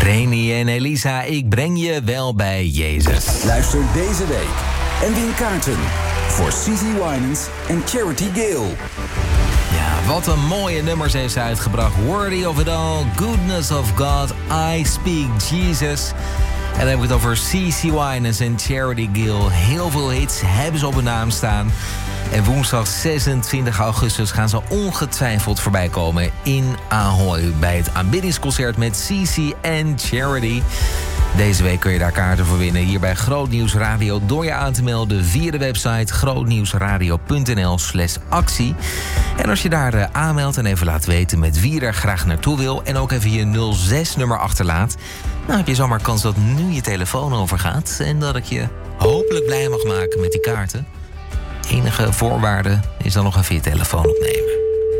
Reni en Elisa, ik breng je wel bij Jezus. Luister deze week en win kaarten voor CeCe Winans en Charity Gale. Ja, wat een mooie nummers heeft ze uitgebracht. Worthy of it all, Goodness of God, I Speak Jesus. En dan heb ik het over CeCe Winans en Charity Gale. Heel veel hits hebben ze op hun naam staan. En woensdag 26 augustus gaan ze ongetwijfeld voorbij komen in Ahoy bij het aanbiddingsconcert met CeCe en Charity. Deze week kun je daar kaarten voor winnen hier bij Groot Nieuws Radio door je aan te melden via de website grootnieuwsradio.nl/actie. En als je daar aanmeldt en even laat weten met wie je er graag naartoe wil en ook even je 06-nummer achterlaat, dan heb je zomaar kans dat nu je telefoon overgaat en dat ik je hopelijk blij mag maken met die kaarten. Enige voorwaarde is dan nog even je telefoon opnemen.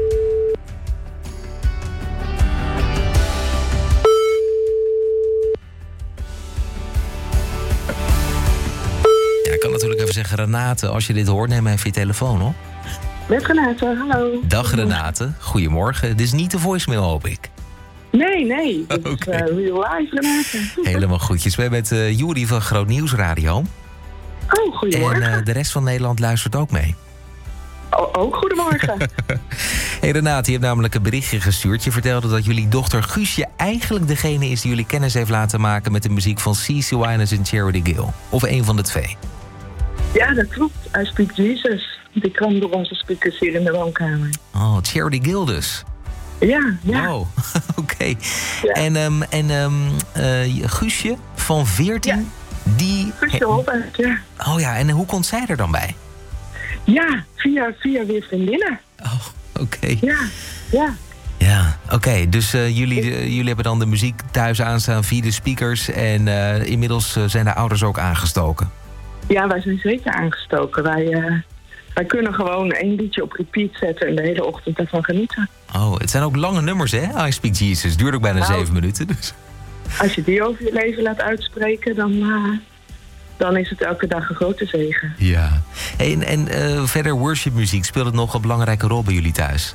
Ja, ik kan natuurlijk even zeggen, Renate, als je dit hoort, neem even je telefoon op. Met Renate, hallo. Dag Renate, goedemorgen. Dit is niet de voicemail, hoop ik. Nee. Dit is real life, Renate. Helemaal goedjes. We hebben met Juri van Groot Nieuws Radio. Oh, goedemorgen. En de rest van Nederland luistert ook mee. Ook goedemorgen. Hey Renate, je hebt namelijk een berichtje gestuurd. Je vertelde dat jullie dochter Guusje eigenlijk degene is die jullie kennis heeft laten maken met de muziek van CeCe Winans en Charity Gale. Of een van de twee. Ja, dat klopt. I Speak Jesus. Die kwam door onze speakers hier in de woonkamer. Oh, Charity Gale dus. Ja. Oh, oké. Ja. En Guusje van 14... Ja. Die... Guusje Holbert, ja. Oh ja, en hoe komt zij er dan bij? Ja, via weer vriendinnen. Oh, oké. Ja. Ja, oké. Dus jullie hebben dan de muziek thuis aanstaan via de speakers en inmiddels zijn de ouders ook aangestoken? Ja, wij zijn zeker aangestoken. Wij kunnen gewoon 1 liedje op repeat zetten en de hele ochtend ervan genieten. Oh, het zijn ook lange nummers, hè? I Speak Jesus. Duurt ook bijna 7 minuten, dus... Als je die over je leven laat uitspreken, dan is het elke dag een grote zegen. Ja. Hey, en verder worshipmuziek, speelt het nog een belangrijke rol bij jullie thuis?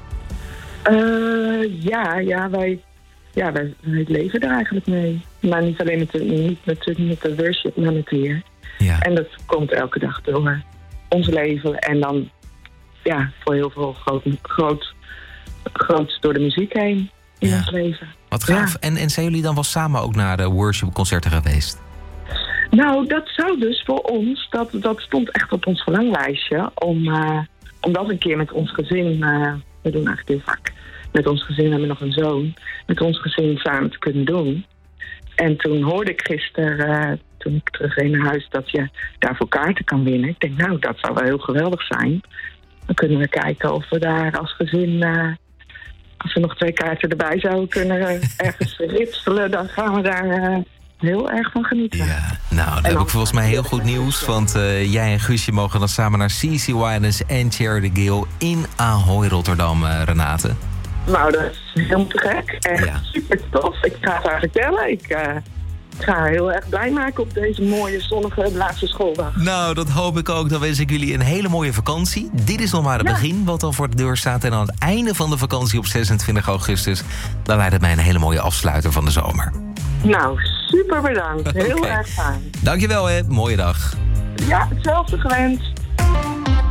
Wij leven er eigenlijk mee. Maar niet alleen met de worship, maar met de Heer. Ja. En dat komt elke dag door ons leven. En dan voor heel veel groot door de muziek heen in ons leven. Wat gaaf. Ja. En zijn jullie dan wel samen ook naar de worshipconcerten geweest? Nou, dat zou dus voor ons, dat stond echt op ons verlanglijstje, om dat een keer met ons gezin, we doen eigenlijk heel vaak met ons gezin, we hebben nog een zoon, met ons gezin samen te kunnen doen. En toen hoorde ik gisteren, toen ik terugging naar huis, dat je daarvoor kaarten kan winnen. Ik denk, nou, dat zou wel heel geweldig zijn. Dan kunnen we kijken of we daar als gezin, als we nog 2 kaarten erbij zouden kunnen ergens ritselen, dan gaan we daar heel erg van genieten. Ja, nou, dan heb ik volgens mij heel goed nieuws. Want jij en Guusje mogen dan samen naar CeCe Winans en Charity Gale in Ahoy, Rotterdam, Renate. Nou, dat is helemaal te gek. Echt super tof. Ik ga het haar vertellen. Ik ga haar heel erg blij maken op deze mooie, zonnige laatste schooldag. Nou, dat hoop ik ook. Dan wens ik jullie een hele mooie vakantie. Dit is nog maar het begin wat al voor de deur staat. En aan het einde van de vakantie op 26 augustus... dan lijkt het mij een hele mooie afsluiter van de zomer. Nou, super bedankt. Heel erg fijn. Dankjewel, hè. Mooie dag. Ja, hetzelfde gewenst.